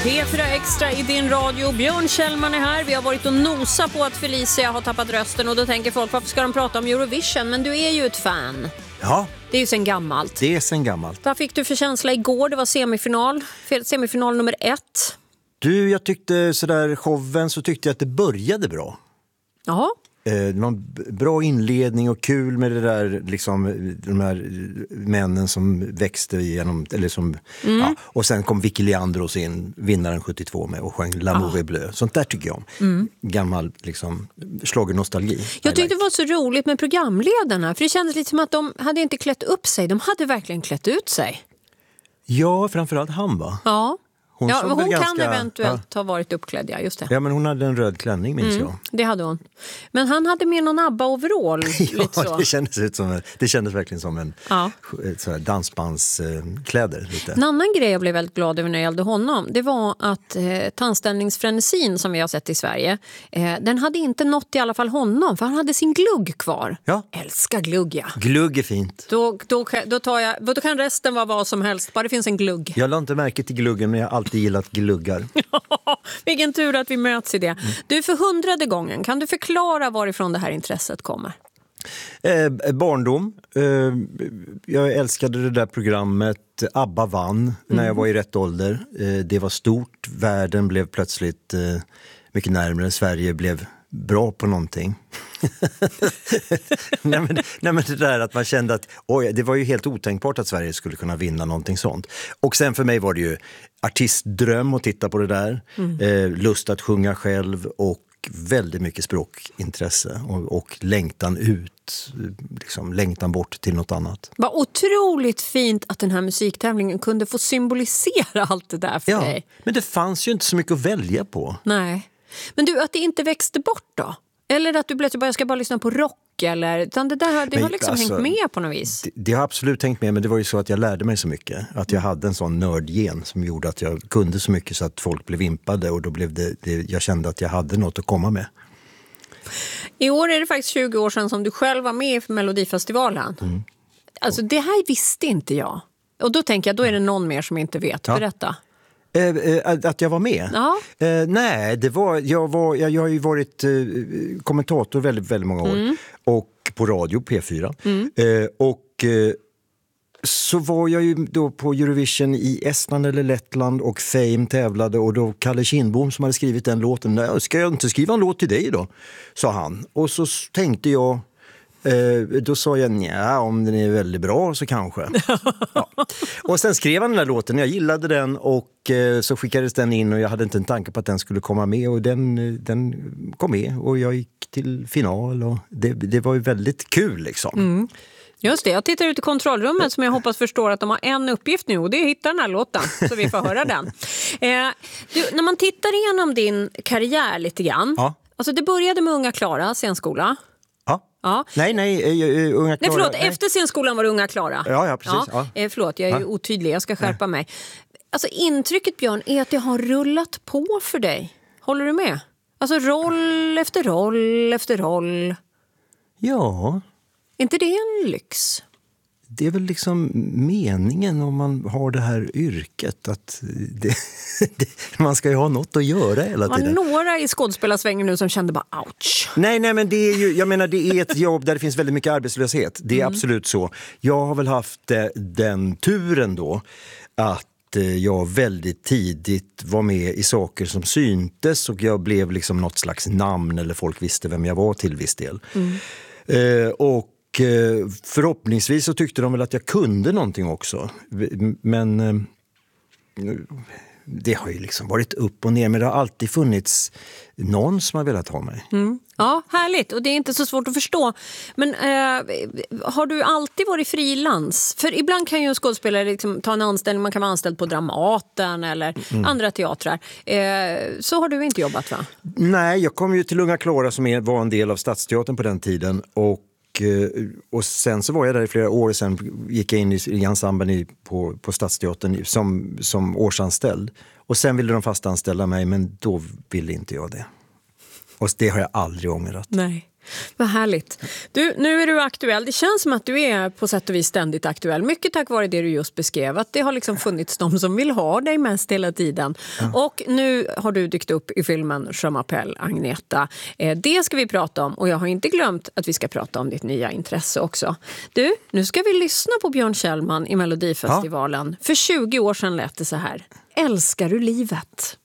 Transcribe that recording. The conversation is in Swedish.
P4 Extra i din radio. Björn Kjellman är här. Vi har varit och nosa på att Felicia har tappat rösten och då tänker folk, varför ska de prata om Eurovision? Men du är ju ett fan. Ja. Det är ju sen gammalt. Det är sen gammalt. Vad fick du för känsla igår? Det var semifinal nummer 1. Du, jag tyckte sådär showen så tyckte jag att det började bra. Jaha. Det var en bra inledning och kul med det där liksom, de här männen som växte igenom eller som, ja, och sen kom Vicky Leandros in, vinnaren 72 med och sjöng L'amour est bleu. Sånt där tycker jag om. Gammal liksom schlagernostalgi. Jag tyckte det var så roligt med programledarna, för det kändes lite som att de hade inte klätt upp sig. De hade verkligen klätt ut sig. Ja, framförallt han, va? Ja. Hon ganska, kan eventuellt ha varit uppklädd, ja, just det. Ja, men hon hade en röd klänning, minns jag. Det hade hon. Men han hade med någon ABBA-overall. Ja, lite så. Det kändes verkligen som en dansbandskläder. Lite. En annan grej jag blev väldigt glad över när det gällde honom, det var att tandställningsfrenesin som vi har sett i Sverige, den hade inte nått i alla fall honom, för han hade sin glugg kvar. Ja. Älskar glugg, ja. Glugg är fint. Då kan resten vara vad som helst, bara det finns en glugg. Jag la inte märke till gluggen, men jag har alltid gillat gluggar. Vilken tur att vi möts i det. Du, för 100:e gången, kan du förklara varifrån det här intresset kommer? Barndom. Jag älskade det där programmet. ABBA vann när jag var i rätt ålder. Det var stort. Världen blev plötsligt mycket närmare. Sverige blev bra på någonting. nej, men det där att man kände att det var ju helt otänkbart att Sverige skulle kunna vinna någonting sånt. Och sen för mig var det ju artistdröm att titta på det där. Lust att sjunga själv och väldigt mycket språkintresse och längtan ut, liksom längtan bort till något annat. Vad otroligt fint att den här musiktävlingen kunde få symbolisera allt det där för dig. Men det fanns ju inte så mycket att välja på. Nej. Men du, att det inte växte bort då? Eller att du plötsligt bara, jag ska bara lyssna på rock eller, utan det har liksom hängt med på något vis. Det har absolut hängt med, men det var ju så att jag lärde mig så mycket. Att jag hade en sån nördgen som gjorde att jag kunde så mycket så att folk blev impade och då blev jag kände att jag hade något att komma med. I år är det faktiskt 20 år sedan som du själv var med i Melodifestivalen. Alltså det här visste inte jag. Och då tänker jag, då är det någon mer som inte vet. Berätta. Att jag var med? Ja. Nej, jag har ju varit kommentator väldigt, väldigt många år. Och på radio, P4. Så var jag ju då på Eurovision i Estland eller Lettland och Fame tävlade och då Kalle Kindbom som hade skrivit den låten, nej, ska jag inte skriva en låt till dig då? Sa han. Och så tänkte jag, då sa jag, nja, om den är väldigt bra så kanske. Ja. Och sen skrev han den där låten, jag gillade den och så skickades den in och jag hade inte en tanke på att den skulle komma med och den kom med och jag gick till final och det var ju väldigt kul liksom. Just det, jag tittar ut i kontrollrummet som jag hoppas förstår att de har en uppgift nu och det är att hitta den här låten så vi får höra den. När man tittar igenom din karriär lite grann, alltså det började med Unga Klara, scenskola. Ja. Nej, Unga Klara. Nej, förlåt, efter scenskolan var det Unga Klara. Ja, precis. Ja. Förlåt, jag är ju otydlig, jag ska skärpa mig. Alltså intrycket, Björn, är att det har rullat på för dig. Håller du med? Alltså roll efter roll efter roll. Ja. Är inte det en lyx? Det är väl liksom meningen om man har det här yrket att man ska ju ha något att göra hela tiden. Var några i skådespelarsvängen nu som kände bara ouch? Nej, men det är ju, jag menar det är ett jobb där det finns väldigt mycket arbetslöshet. Det är absolut så. Jag har väl haft den turen då att jag väldigt tidigt var med i saker som syntes och jag blev liksom något slags namn eller folk visste vem jag var till viss del. Och förhoppningsvis så tyckte de väl att jag kunde någonting också. Men det har ju liksom varit upp och ner, men det har alltid funnits någon som har velat ha mig. Ja, härligt. Och det är inte så svårt att förstå. Men har du alltid varit frilans? För ibland kan ju en skådespelare liksom ta en anställning, man kan vara anställd på Dramaten eller andra teatrar. Så har du inte jobbat, va? Nej, jag kom ju till Unga Klara som var en del av Stadsteatern på den tiden och sen så var jag där i flera år, sen gick jag in i ensemblen på Stadsteatern som årsanställd. Och sen ville de fastanställa mig, men då ville inte jag det. Och det har jag aldrig ångrat. Nej. Vad härligt. Du, nu är du aktuell. Det känns som att du är på sätt och vis ständigt aktuell. Mycket tack vare det du just beskrev. Att det har liksom funnits de som vill ha dig mest hela tiden. Ja. Och nu har du dykt upp i filmen Je m'appelle Agneta. Det ska vi prata om. Och jag har inte glömt att vi ska prata om ditt nya intresse också. Du, nu ska vi lyssna på Björn Kjellman i Melodifestivalen. Ja. För 20 år sedan lät det så här. Älskar du livet?